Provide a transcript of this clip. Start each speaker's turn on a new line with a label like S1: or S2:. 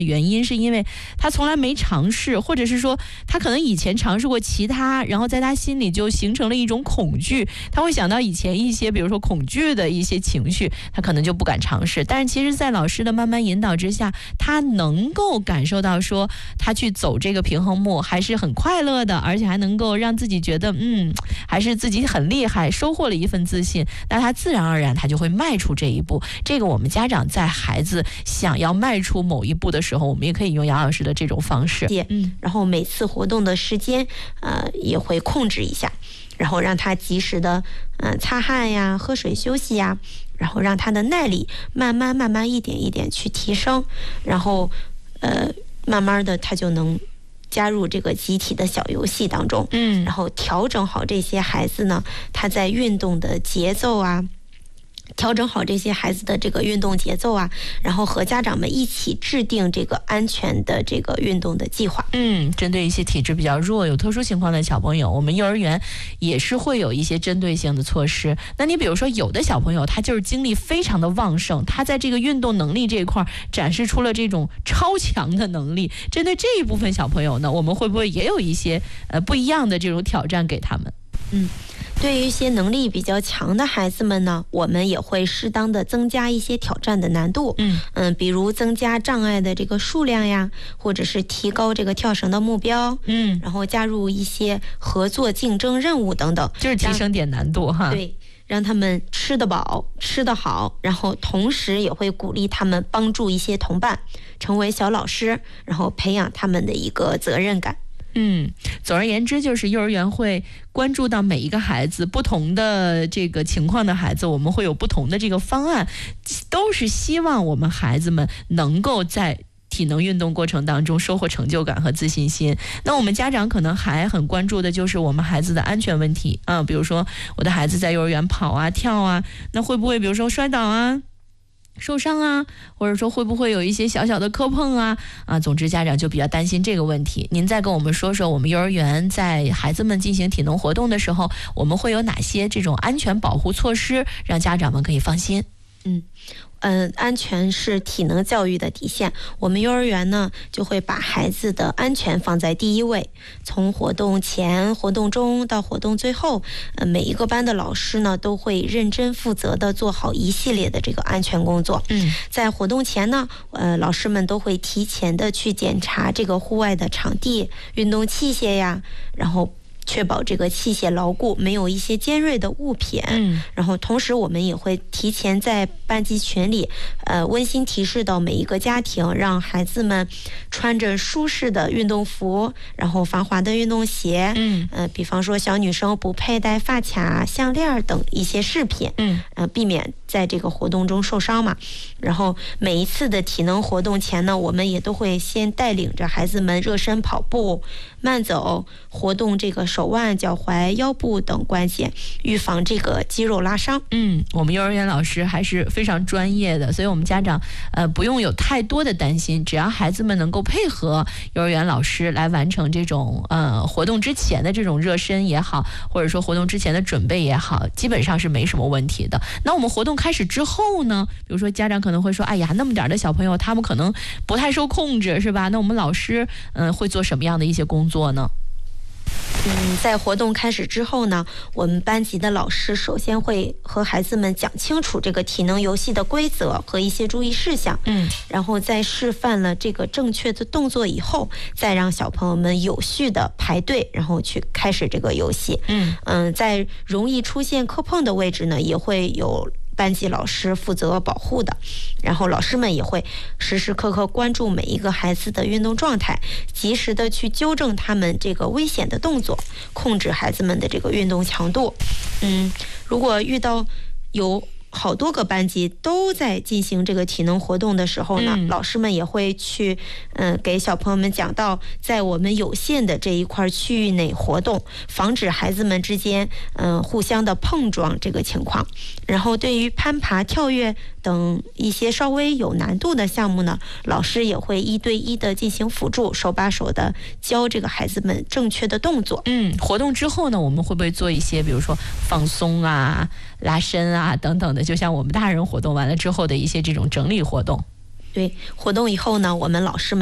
S1: 原因是因为他从来没尝试，或者是说他可能以前尝试过其他，然后在他心里就形成了一种恐惧，他会想到以前一些比如说恐惧的一些情绪，他可能就不敢尝试。但是其实在老师的慢慢引导之下，他能够感受到说他去走这个平衡木还是很快乐的，而且还能够让自己觉得还是自己很厉害，收获了一份自信，那他自然而然他就会迈出这一步。这个我们家长在孩子想要迈出某一步的时候，我们也可以用杨老师的这种方式，
S2: 然后每次活动的时间也会控制一下，然后让他及时的擦汗呀、喝水休息呀，然后让他的耐力慢慢一点一点去提升，然后慢慢的他就能加入这个集体的小游戏当中，然后调整好这些孩子呢，他在运动的节奏啊，调整好这些孩子的这个运动节奏啊，然后和家长们一起制定这个安全的这个运动的计划。
S1: 针对一些体质比较弱、有特殊情况的小朋友，我们幼儿园也是会有一些针对性的措施。那你比如说，有的小朋友他就是精力非常的旺盛，他在这个运动能力这一块展示出了这种超强的能力。针对这一部分小朋友呢，我们会不会也有一些不一样的这种挑战给他们？
S2: 对于一些能力比较强的孩子们呢，我们也会适当的增加一些挑战的难度，比如增加障碍的这个数量呀，或者是提高这个跳绳的目标，然后加入一些合作竞争任务等等，
S1: 就是提升点难度哈。
S2: 对，让他们吃得饱、吃得好，然后同时也会鼓励他们帮助一些同伴，成为小老师，然后培养他们的一个责任感。
S1: 总而言之，就是幼儿园会关注到每一个孩子不同的这个情况的孩子，我们会有不同的这个方案，都是希望我们孩子们能够在体能运动过程当中收获成就感和自信心。那我们家长可能还很关注的就是我们孩子的安全问题比如说我的孩子在幼儿园跑啊跳啊，那会不会比如说摔倒啊、受伤啊，或者说会不会有一些小小的磕碰啊，总之家长就比较担心这个问题。您再跟我们说说，我们幼儿园在孩子们进行体能活动的时候，我们会有哪些这种安全保护措施，让家长们可以放心？
S2: 安全是体能教育的底线。我们幼儿园呢，就会把孩子的安全放在第一位。从活动前、活动中到活动最后，每一个班的老师呢，都会认真负责的做好一系列的这个安全工作。在活动前呢，老师们都会提前的去检查这个户外的场地、运动器械呀，然后确保这个器械牢固，没有一些尖锐的物品。然后同时我们也会提前在班级群里温馨提示到每一个家庭，让孩子们穿着舒适的运动服，然后防滑的运动鞋，比方说小女生不佩戴发卡、项链等一些饰品，避免在这个活动中受伤嘛。然后每一次的体能活动前呢，我们也都会先带领着孩子们热身跑步、慢走，活动这个手腕、脚踝、腰部等关节，预防这个肌肉拉伤。
S1: 我们幼儿园老师还是非常专业的，所以我们家长不用有太多的担心，只要孩子们能够配合幼儿园老师来完成这种活动之前的这种热身也好，或者说活动之前的准备也好，基本上是没什么问题的。那我们活动开始之后呢，比如说家长可能会说，哎呀，那么点的小朋友他们可能不太受控制，是吧？那我们老师会做什么样的一些工作呢？
S2: 在活动开始之后呢，我们班级的老师首先会和孩子们讲清楚这个体能游戏的规则和一些注意事项，然后在示范了这个正确的动作以后，再让小朋友们有序的排队，然后去开始这个游戏。在容易出现磕碰的位置呢，也会有班级老师负责保护的，然后老师们也会时时刻刻关注每一个孩子的运动状态，及时的去纠正他们这个危险的动作，控制孩子们的这个运动强度。如果遇到有好多个班级都在进行这个体能活动的时候呢，老师们也会去给小朋友们讲到，在我们有限的这一块区域内活动，防止孩子们之间互相的碰撞这个情况。然后对于攀爬、跳跃等一些稍微有难度的项目呢，老师也会1对1的进行辅助，手把手的教这个孩子们正确的动作。
S1: 活动之后呢，我们会不会做一些比如说放松啊、拉伸啊等等的，就像我们大人活动完了之后的一些这种整理活动？
S2: 对，活动以后呢，我们老师们